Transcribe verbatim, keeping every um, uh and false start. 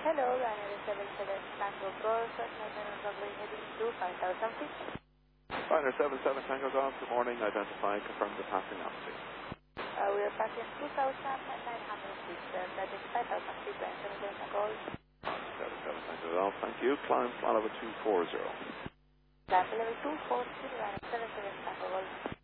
Hello, Ryanair seven seven Tango Golf, Nathan Runway heading to five thousand feet. Ryanair seven seven Tango Golf, good morning, identify, confirm the passing off, please. Uh, we are passing two thousand nine hundred feet, uh, heading five thousand feet, and seven seven Golf. seven seven Tango Golf, thank you. Climb flight level two four zero. Flight level two four zero, Ryanair seven seven Tango Golf.